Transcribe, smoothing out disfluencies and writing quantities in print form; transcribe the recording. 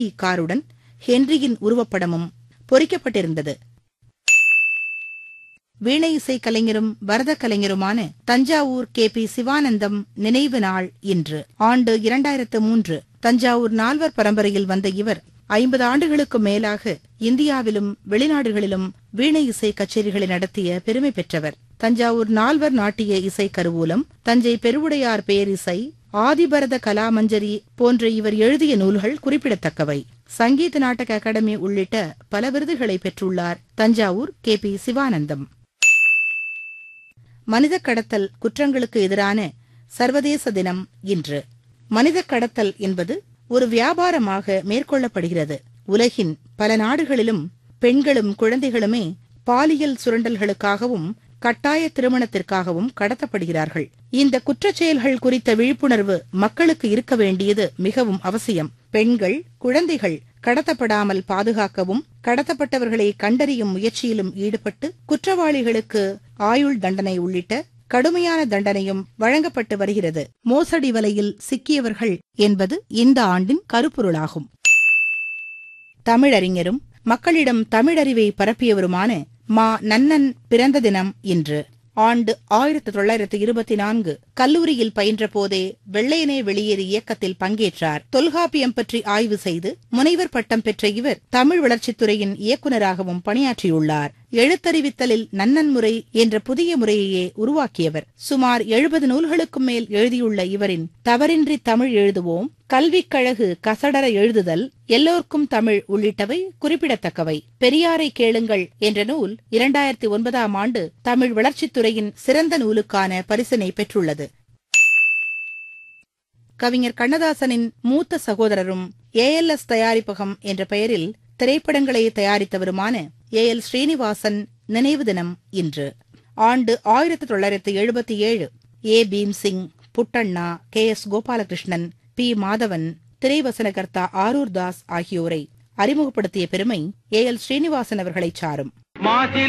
காருடன் ஹென்ரியின் உருவப்படமும் பொறிக்கப்பட்டிருந்தது. வீணை இசை கலைஞரும் பரத கலைஞருமான தஞ்சாவூர் கே.பி. சிவானந்தம் நினைவு நாள் இன்று. ஆண்டு 2003. தஞ்சாவூர் நால்வர் பரம்பரையில் வந்த இவர் 50 ஆண்டுகளுக்கு மேலாக இந்தியாவிலும் வெளிநாடுகளிலும் வீணை இசை கச்சேரிகளை நடத்திய பெருமை பெற்றவர். தஞ்சாவூர் நால்வர் நாட்டிய இசை கருவூலம், தஞ்சை பெருவுடையார் பேரிசை, ஆதிபரத கலாமஞ்சரி போன்ற இவர் எழுதிய நூல்கள் குறிப்பிடத்தக்கவை. சங்கீத நாடக அகாடமி உள்ளிட்ட பல விருதுகளை பெற்றுள்ளார் தஞ்சாவூர் கே.பி. சிவானந்தம். மனித கடத்தல் குற்றங்களுக்கு எதிரான சர்வதேச தினம் இன்று. மனித கடத்தல் என்பது ஒரு வியாபாரமாக மேற்கொள்ளப்படுகிறது. உலகின் பல நாடுகளிலும் பெண்களும் குழந்தைகளுமே பாலியல் சுரண்டல்களுக்காகவும் கட்டாய திருமணத்திற்காகவும் கடத்தப்படுகிறார்கள். இந்த குற்றச்செயல்கள் குறித்த விழிப்புணர்வு மக்களுக்கு இருக்க வேண்டியது மிகவும் அவசியம். பெண்கள், குழந்தைகள் கடத்தப்படாமல் பாதுகாக்கவும், கடத்தப்பட்டவர்களை கண்டறியும் முயற்சியிலும் ஈடுபட்டு குற்றவாளிகளுக்கு ஆயுள் தண்டனை உள்ளிட்ட கடுமையான தண்டனையும் வழங்கப்பட்டு வருகிறது. மோசடி வலையில் சிக்கியவர்கள் என்பது இந்த ஆண்டின் கருப்பொருளாகும். தமிழறிஞரும் மக்களிடம் தமிழறிவை பரப்பியவருமான மா. நன்னன் பிறந்த தினம் இன்று. ஆண்டு 1924. கல்லூரியில் பயின்ற போதே வெள்ளையனே வெளியேறு இயக்கத்தில் பங்கேற்றார். தொல்காப்பியம் பற்றி ஆய்வு செய்து முனைவர் பட்டம் பெற்ற இவர் தமிழ் வளர்ச்சித்துறையின் இயக்குநராகவும் பணியாற்றியுள்ளார். எழுத்தறிவித்தலில் நன்னன் முறை என்ற புதிய முறையையே உருவாக்கியவர். சுமார் 70 நூல்களுக்கும் மேல் எழுதியுள்ள இவரின் தவறின்றி தமிழ் எழுதுவோம், கல்விக் கழகு கசடர எழுதுதல், எல்லோர்க்கும் தமிழ் உள்ளிட்டவை குறிப்பிடத்தக்கவை. பெரியாரை கேளுங்கள் என்ற நூல் 2009ஆம் ஆண்டு தமிழ் வளர்ச்சித்துறையின் சிறந்த நூலுக்கான பரிசினை பெற்றுள்ளது. கவிஞர் கண்ணதாசனின் மூத்த சகோதரரும் ALS தயாரிப்பகம் என்ற பெயரில் திரைப்படங்களை தயாரித்தவருமான A.L. ஸ்ரீனிவாசன் நினைவு தினம் இன்று. ஆண்டு 1977. A. Bhimsingh, Puttanna, K.S. Gopalakrishnan, P. Madhavan, திரைவசனகர்த்தா Arur Das ஆகியோரை அறிமுகப்படுத்திய பெருமை A.L. ஸ்ரீனிவாசன் அவர்களைச் சாரும்.